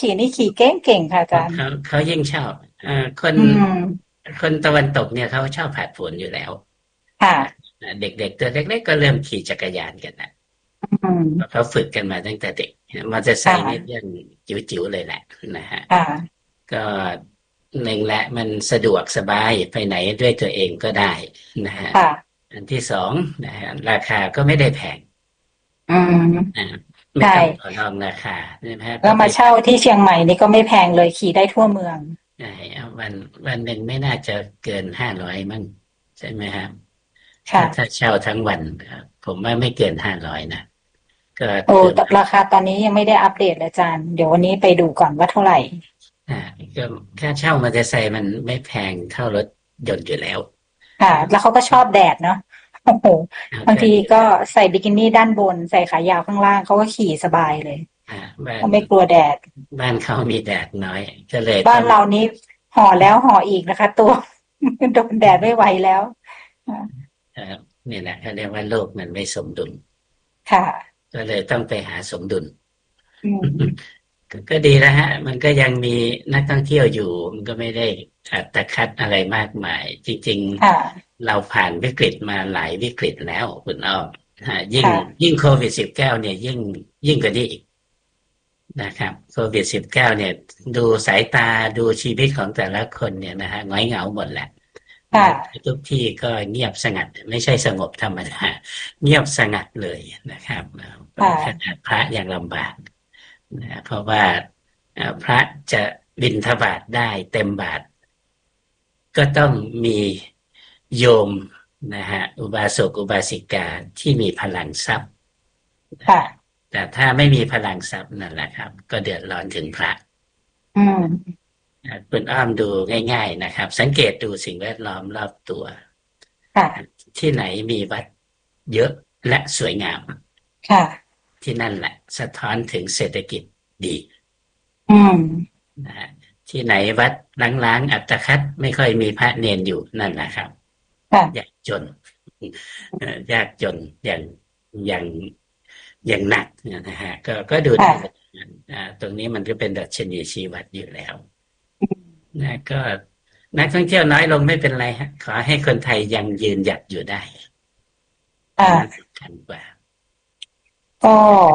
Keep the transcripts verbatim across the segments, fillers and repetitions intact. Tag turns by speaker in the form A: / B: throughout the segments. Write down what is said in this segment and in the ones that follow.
A: ขี่นี่ขี่เก่งเก่งค่ะอาจารย์
B: เขาเขายิ่งชอบอ่าคน
A: อืม
B: คนตะวันตกเนี่ยเขาชอบผัดผลอยู่แล้ว
A: ค่ะ
B: เด็กๆตัวเล็กๆก็เริ่มขี่จักรยานกันนะ
A: อืม
B: เขาฝึกกันมาตั้งแต่เด็กมอเตอร์ไซค์นี่
A: ค่ะ
B: เรื่องจิ๋วๆเลยแหละนะฮะ
A: ค่ะ
B: ก็หนึ่งแหละมันสะดวกสบายไปไหนด้วยตัวเองก็ได้นะฮะ
A: ค่ะ
B: อันที่สองนะฮะราคาก็ไม่ได้แพง
A: อืม
B: นะไม่
A: ใช่
B: ต้องต่อรองราคาใช่ไหมฮะก็ไป
A: แล้วมาเช่าที่เชียงใหม่นี่ก็ไม่แพงเลยขี่ได้ทั่วเมือง
B: ไหนวันวันหนึ่งไม่น่าจะเกินห้าร้อยมั้งใช่ไหมครับถ้าถ้า
A: ค่ะ
B: เช่าทั้งวันครับผมว่าไม่เกินห้าร้อยนะก็
A: โอ้
B: คือ
A: แต่ราคาตอนนี้ยังไม่ได้อัปเดตเลยอาจารย์เดี๋ยววันนี้ไปดูก่อนว่าเท่าไหร่
B: อ่าก็ค่าเช่ามอเตอร์ไซค์มันไม่แพงเท่ารถยนต์อยู่แล้ว
A: ค่ะแล้วเขาก็ชอบแดดเนาะโอ้โห
B: อ่า
A: บางที
B: ก็
A: ก็ใส่บิกินี่ด้านบนใส่ขายาวข้างล่างเขาก็ขี่สบายเลย
B: อ่าบ้าน
A: เขาไม่กลัวแดด
B: บ้านเขามีแดดน้อยก็เลย
A: บ้า
B: ต้อง
A: นเรานี้ห่อแล้วห่ออีกนะคะตัวโดนแดดไม่ไหวแล้ว
B: เอ่อเนี่ยนะเขาเรียกว่าโลกมันไม่สมดุล
A: ค่ะ
B: ก็เลยต้องไปหาสมดุล
A: อืม
B: ก็ก็ดีนะฮะมันก็ยังมีนักท่องเที่ยวอยู่มันก็ไม่ได้อัตคัดอะไรมากมายจริง
A: ค่ะ
B: ๆเราผ่านวิกฤตมาหลายวิกฤตแล้วคุณอ้อมฮะยิ่ง
A: ค่ะ
B: ยิ่งโควิดสิบเก้าเนี่ยยิ่งยิ่งกว่านี้อีกนะครับโควิดสิบเก้าเนี่ยดูสายตาดูชีวิตของแต่ละคนเนี่ยนะฮะหงอยเหงาหมดแหละ
A: ค่ะ
B: นะทุกที่ก็เงียบสงัดไม่ใช่สงบธรรมดาเงียบสงัดเลยนะครับ
A: ค่ะ
B: ขนาดพระยังลำบาก นะเพราะว่าพระจะบิณฑบาตได้เต็มบาทก็ต้องมีโยมนะฮะอุบาสกอุบาสิกาที่มีพลังทรัพย์
A: ค่ะ
B: แต่ถ้าไม่มีพลังทรัพย์นั่นแหละครับก็เดือดร้อนถึงพระ
A: อืม
B: คุณอ้อมดูง่ายๆนะครับสังเกตดูสิ่งแวดล้อมรอบตัว
A: ค่ะ
B: ที่ไหนมีวัดเยอะและสวยงาม
A: ค่ะ
B: ที่นั่นแหละสะท้อนถึงเศรษฐกิจดี
A: อืม
B: นะฮะที่ไหนวัดล้างๆอัตคัดไม่ค่อยมีพระเนนอยู่นั่นนะครับ
A: ค่ะ
B: ยากจนเอ่อยากจนอย่างอย่างอย่างหนักนะฮะก็ก็ดูได้
A: ค่ะ
B: อ่าตรงนี้มันก็เป็นดัชนีชี้วัดอยู่แล้วนะก็นักท่องเที่ยวน้อยลงไม่เป็นไรฮะขอให้คนไทยยังยืนหยัดอยู่ได้อันนั้น
A: ค่ะ
B: สำคัญกว่า
A: ก็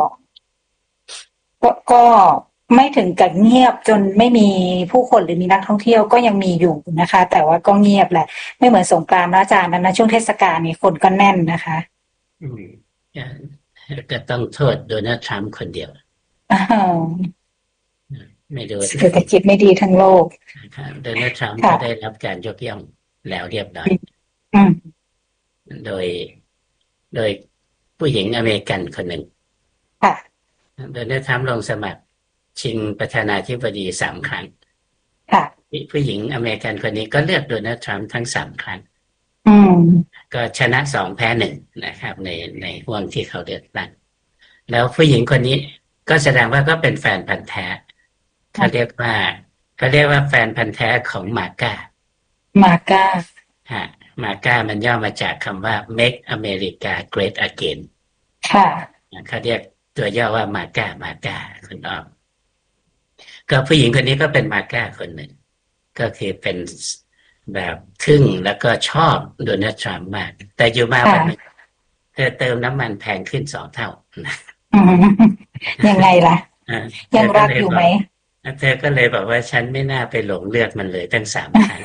A: ก็ก็ไม่ถึงกับเงียบจนไม่มีผู้คนหรือมีนักท่องเที่ยวก็ยังมีอยู่นะคะ แต่ว่าก็เงียบแหละไม่เหมือนสงกรานต์นะอาจารย์นะช่วงเทศกาลนี่คนก็แน่นนะคะ
B: อืมก็ต้องโทษโดนัลด์ทรัมป์คนเดียว
A: อ้าว
B: ไม่ดู
A: เศรษฐกิจไม่ดีทั้งโลก
B: นะครับโดนัลด์ทรัมป์ก็ได้
A: ค่ะ
B: รับการยกย่องแล้วเรียบร้อย
A: อืม
B: โดยโดยผู้หญิงอเมริกันคนหนึ่ง
A: ค่ะ
B: โดนัลด์ทรัมป์ลงสมัครชิงประธานาธิบดีสามครั้ง
A: ค่ะ
B: ผู้หญิงอเมริกันคนนี้ก็เลือกโดนัลด์ทรัมป์ทั้งสามครั้ง
A: อืม
B: ก็ชนะสองแพ้หนึ่งนะครับในในห่วงที่เขาเลือกตั้งแล้วผู้หญิงคนนี้ก็แสดงว่าก็เป็นแฟนพันธุ์แท้เขาเรียกว่าเขาเรียกว่าแฟนพันธุ์แท้ของมาก้า
A: มาก้า
B: ฮะมาก้ามันย่อมาจากคำว่า Make America Great Again
A: ค่ะ
B: เขาเรียกตัวย่อว่ามาก้ามาก้าคุณอ้อมก็ผู้หญิงคนนี้ก็เป็นมาก้าคนหนึ่งก็คือเป็นแบบทึ่งแล้วก็ชอบโดนัลด์ทรัมป์มากแต่อยู่มาวันหนึ่งเธอเติมน้ำมันแพงขึ้นสองเท่า
A: อืมยังไงล่ะยังรักอยู่ไหม
B: เธอก็เลยบอกว่าฉันไม่น่าไปหลงเลือกมันเลยตั้งสามครั้ง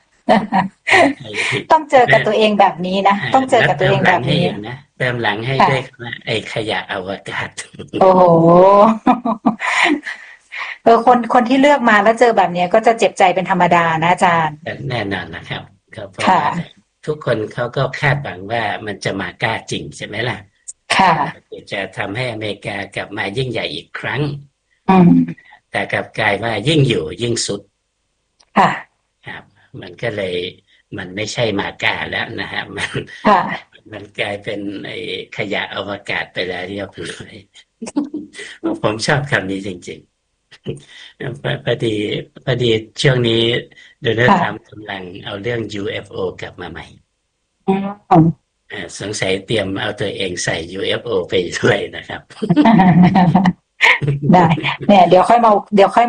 A: ต้องเจอกับตัวเองแบบนี้นะต้องเจอกับตัวเองแบบนี้
B: นะเติมหลังให้ด้วยไอ้ขยะอวกาศ
A: โอ้โหเออคนคนที่เลือกมาแล้วเจอแบบนี้ก็จะเจ็บใจเป็นธรรมดานะอาจารย์
B: แน่นอนนะครับก็เพราะว่าทุกคนเขาก็คาดหวังว่ามันจะมากล้าจริงใช่ไหมล่ะ
A: ค่ะ
B: จะทำให้อเมริกากลับมายิ่งใหญ่อีกครั้ง
A: อืม
B: แต่กลับกลายว่ายิ่งอยู่ยิ่งสุด
A: ค่ะ
B: ครับมันก็เลยมันไม่ใช่มากล้าแล้วนะฮะมันมันกลายเป็นไอ้ขยะอวกาศไปแล้วเรียบร้อยผมชอบคำนี้จริงๆพอดีพอดีช่วงนี้โดนัลด์ทรัมป์กำลังเอาเรื่อง ยู เอฟ โอ กลับมาใหม่สงสัยเตรียมเอาตัวเองใส่ ยู เอฟ โอ ไปด้วยนะครับ
A: ได้เนี่ยเดี๋ยวค่อยมาเดี๋ยวค่อย